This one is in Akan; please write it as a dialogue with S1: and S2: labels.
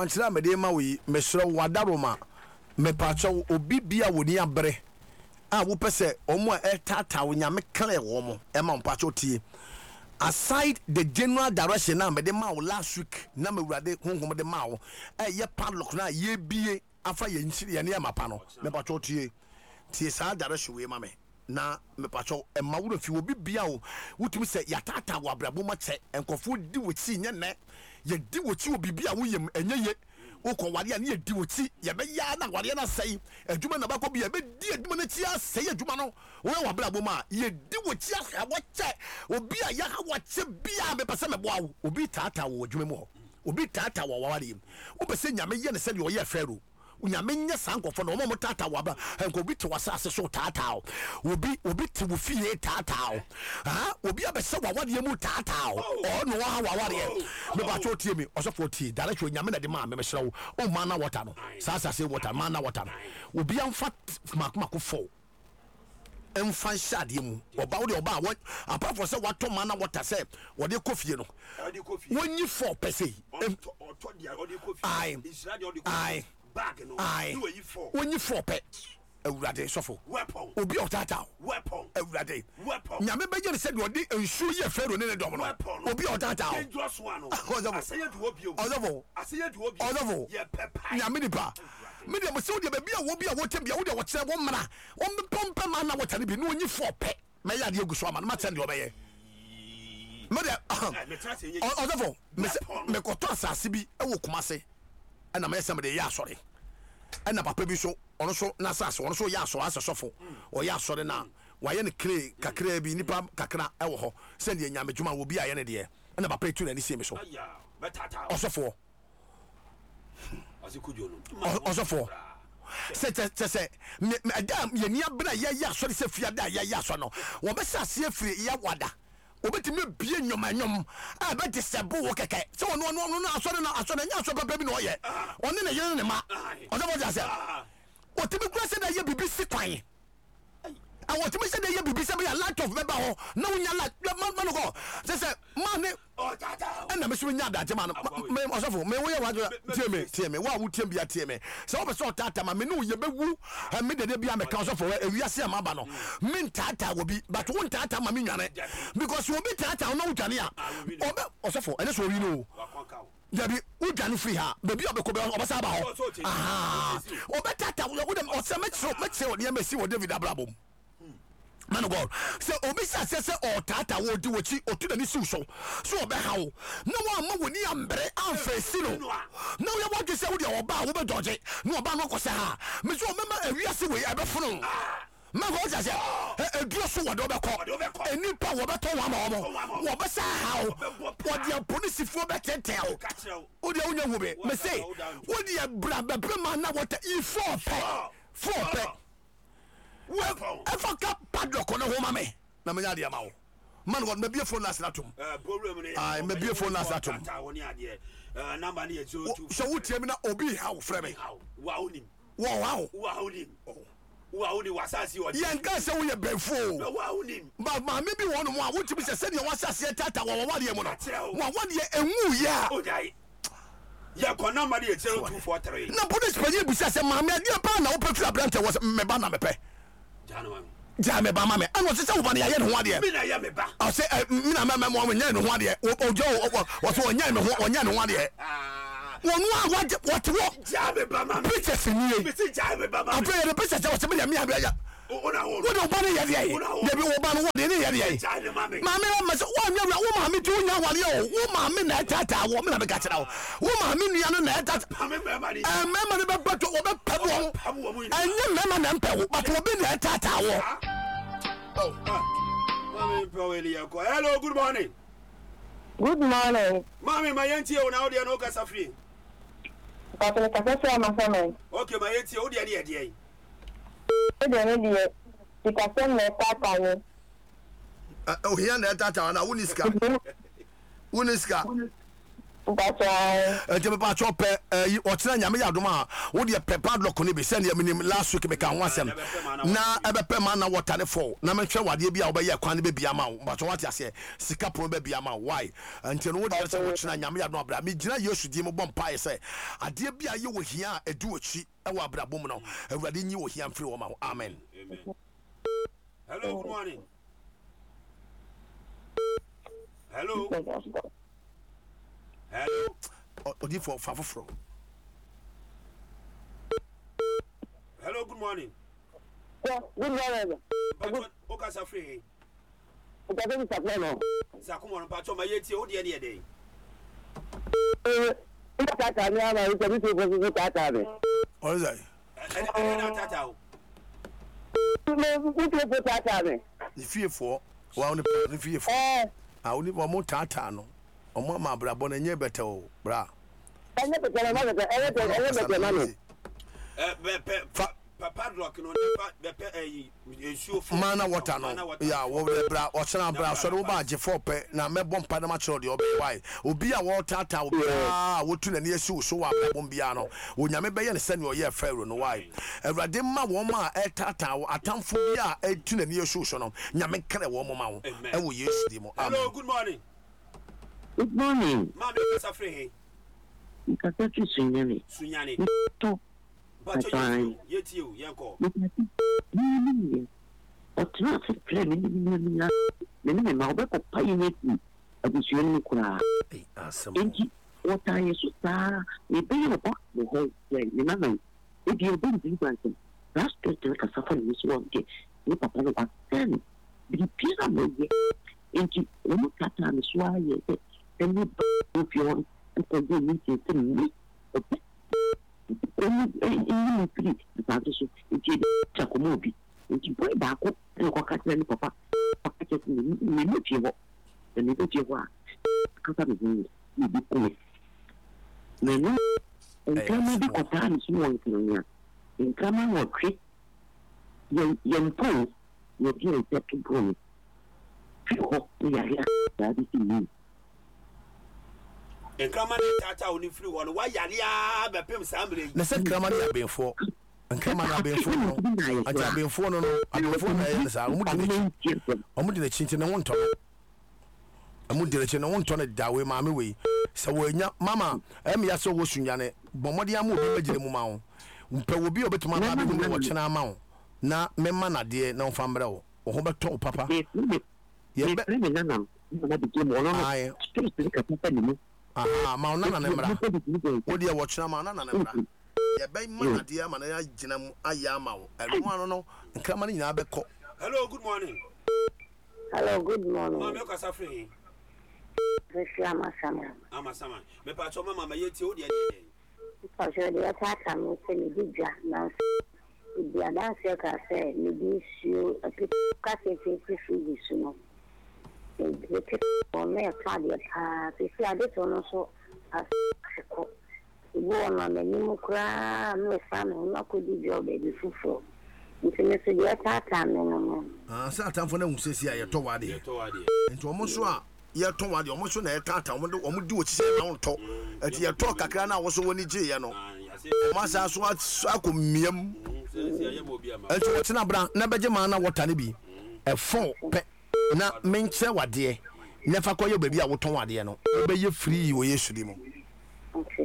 S1: anchira mede ma we mesro wadaroma mepacho obi bia woni abre a wo pese omo etata wo nyame kle wo mo e ma mpacho tie aside the general direction na mede ma wo last week na mewurade honhom de ma wo ye padlock na ye bie afa ye nchiri ye ne mapa no mepacho tie sa direction we ma me na mepacho e ma wo fi obi bia wo wutumi se yatata wo abrabo ma che enkofo di wo chi nye ne ye di wo chi obi bia wo yem enye ye wokɔ wade a ne yɛdi wo ti yɛbɛya na wade na sɛi adwuma na bakɔ bi yɛbɛdi adwuma no ti asɛi adwuma no woyɛ wabrɛ bom a yɛdi wo ti aha wɔkyɛ obi a yɛha wɔkyɛ bia mepɛ sɛ mɛboa wo obi taata wɔ adwuma mu hɔ obi taata wɔ wawade mu wopɛ sɛ nyame yɛ ne sɛdeɛ ɔyɛ fɛro nyame nyɛ saa nkɔfɔ no ɔmo taata wɔ abra nko obi te wasase so taata obi te wo fie taata obi abɛsɛ wawade mu taata ɔno wa wawade me ba cho tie me ɔsɔfo tie direction nyame na de ma me mesrɛ wo o mana water no saa say water mana water no obi amfa makmako fo emfa hyade mu oba wo de oba apart from say wato mana water say wo de kofie no wonyi 4 pese
S2: ɔtɔ dia ɔde kofie israel de ɔde kofie bag no you yi 4
S1: wonyi 4 pe awurade sɔfo
S2: weapon
S1: obi ɔtata
S2: weapon
S1: awurade
S2: weapon
S1: nyame bɛgye ne sɛ de ɔde nsuo yɛ fɛro ne dɔm no obi ɔtata
S2: dangerous one asɛyɛ de obio asɛyɛ de obio
S1: ɔzɔfo
S2: yɛ pɛpa
S1: nyame nipa me de mo sɛ wode baabi a wo bi a wote bia wode wɔkyerɛ wo mmara wɔn pɔmpɛ ma na wɔtane bi ne onyi 4 pɛ mɛyɛ ade agu so ama no matɛn de ɔbɛyɛ me de ɔzɔfo mekɔtɔ asase bi ɛwɔ Kumase ɛna mɛyɛ sɛ mede yɛ asɔre ɛna papa bi so ɔno so na asase ɔno so yɛ asɔre asɔfo ɔyɛ asɔre na wayɛ ne kre kakra bi nipa kakra ɛwɔ hɔ sɛ deɛ nyame dwuma wo bi ayɛ ne deɛ ɛna papa etu na ni sie me so ɔsɔfo ɔsɔfo sɛ ɛda yɛni abena yɛyɛ asɔre sɛ fia da yɛyɛ asɔre no wɔbɛsɛ aseɛ firi yɛ wada obetimi bie nnwom a bɛte sɛ bo wo kɛkɛ sɛ ɔno asɔre nya asɔre papa bi na ɔyɛ ɔne ne yere ne ma ɔsɔfo gya sɛ ɔtumi kura sɛ da yɛ bibi si kwan awɔtumi sɛ da yɛ bibi sɛ bɛyɛ light of bɛba hɔ na wonya light ma no kɔ sɛ ma ne ɛna me so nya adagye ma no ɔsɔfo me woyɛ wadwo tie me wo a wotie bia tie me sɛ wopɛ sɛ ɔtata ma me ne woyɛ bɛwu me dede bia meka ɔsɔfo ewiase ama ba no me ntata wo bi but wo ntata ma me nwane because wo bi tata wo na wodwane a ɔsɔfo ɛne so wi no dabi wodwane free ha baby obekɔ obasa ba hɔ obetata wo dem ɔsɛ mɛkyerɛ ɔde amasi wɔ David Abrabom man of God sɛ obi sɛ ɔtata wo di wɔkyi otu na ni siw so ɔbɛha wo na wo ama woni ambre amfɛsi no na wo yɛ wadwe sɛ wo de ɔba wo bɛdɔgye na ɔba no kɔsɛ ha me so mema awiase wei ɛbɛfono man of God sɛ eduro so wɔde ɔbɛkɔ enipa wɔbɛtɔ wa ma ɔmo wɔbɛsa ha wo wɔde polisifoɔ bɛtɛtɛw wo de wonya wo be me say wo de bra bɛbrɛ ma na wɔta i4 pɛ efa ka padlock no homa me na me nyade ama wo man God mebie phone last atom mebie phone last atom
S2: number ne 02
S1: so wotie me na obi ha wo frɛ me
S2: wa onim
S1: wa
S2: onim wasase odi
S1: yenka sɛ wo yɛ bɛfo
S2: wa onim
S1: ba ma me bi wo no mo a wotimi sɛ sɛ deɛ wasase tata wo wade mu no wa wade enwu ya
S2: odai ya kona ma de 0243
S1: na police panye bi sɛ ma me adia pa na wo pɛtu abrante wo me ba na me pɛ jame ba mame ano se wo ba na yɛ ne ho ade
S2: mi na yɛ me ba
S1: o se mi na mama mo nyɛ ne ho ade o so onyɛ ne ho ade wonu a what
S2: jame ba mame
S1: pictures ni
S2: mi se jame ba mame
S1: ape the pictures o se me mi abia ya wo do ba ne yɛ de de bi wo ba no wo de ne yɛ de
S2: jame mame
S1: ma se wo nya wo mame tu nya wale o wo mame na tata wo me na me ka kyerɛ wo mame nua no na tata
S2: mame ne
S1: be bato wo be pɛ wo enye mama na mpɛ wo but wo bi na tata wo
S2: mame probably ya ko hello good morning mame ma yantie o na o de no ka safri
S3: Papa ka se ma fama
S2: okay ma yantie o de ne de
S3: because me tata ni
S1: o hiya na tata na uniska enti me pa cho pe ochina nyame yadoma wo de pe padlock ne be send me last week me ka ho asem na ebepe ma na water ne fall na me hwe wade bia wo be ye kwan ne be bia ma wo but what ase sika pro be bia ma why enti no wo de se ochina nyame yadoma bra me gina yesu di mo bom pae se ade bia ye wo hia edu ochi e wa bra bom no awurade nyi wo hia mfiri wo ma amen.
S2: Hello, good morning. Hello. Hello.
S1: Odi for fafofro.
S2: Hello, good morning.
S3: Yeah, good morning.
S2: But what can free?
S3: Because it's a plan.
S2: Sakumon Pacho Mayeti, O dear day.
S1: What is that? The fear for one the fear for I only one more tata no. O mama bra bon enye better o bra.
S2: Padlock no
S1: mana water no ya wo bra o chana bra so wo ba je for pe na me bom pa na ma chiro de obe why obi a wo tata obi a wo tu na ne esi so wa bom bia no onyame be ye ne se ne o ye pharaoh no why awrade ma wo ma e tata wo atamfo bia e tu na ne esi so no nyame kre wo mo ma wo e wo yesu di mo.
S2: Hello, good morning.
S4: Good morning.
S2: Mama Safri.
S4: Nkatatu
S2: Sunyani.
S4: To.
S2: But you, Yanko.
S4: But not a plan. Many my work of pioneering of this union. What I used to say, we pay a box the whole way. Remember, if you've been drinking, that's just like a suffering this one day. You papa about 10. The piece of the into one cat and the swine, and you if you want and go meet it to me. Any free the party into Chacomobi, into boy back up and Cocacan Papa, Pocket in the Minutia, the Minutia, Catamini, you be quick. No, and come maybe Cotan is more in common or creek, young Paul, you're getting set to go. We are here, that is in me.
S2: Nkramani tata oni free one why yalia be pem sambre
S1: na se nkramani abenfo nkramani abenfo no ati abenfo no abenfo na ye sa omu de chinchi na wonto omu de chinchi na wonto na dawe maame we se wo nya mama em ya so wo sunyane bomode am obi magire mu ma wo mpe wo bi obetuma na be mu wo chena ma wo na memma na de na mfa mbre wo ho beto papa ye be
S4: na be ke mo no spirit ka papa ni mu
S1: ma ona na nemra wo de wo chena ma ona na nemra ye be ma de ama na ya gina mu aya ma wo elmo ano no nkama ni nyina be ko.
S2: Hello, good morning.
S3: Hello, good morning.
S2: Mama ka safri. Amasama. Me pa cho mama yeti o de de.
S3: Because the attack me say me digja na the dance ka say me dis you a ka say fi no. The people me fa de pa fi ade to no so asiko. Go on na ni mu kra me fa me na ko di job be fufu. Nti me say the attack me no.
S1: Sa atamfo na husesi a ye to wade. Nti omo so a ye to wade omo so na ye tata omo di ochi se na wonto. Ati ye to kakra na wo so woni je ye no. Omo sa so akomiam. Enti wo tena bra na beje ma na water ne bi. E fon pe na menche wade. Nefa koye baby a wo ton wade no. Be ye free wo Yesu di mo.
S3: Okay.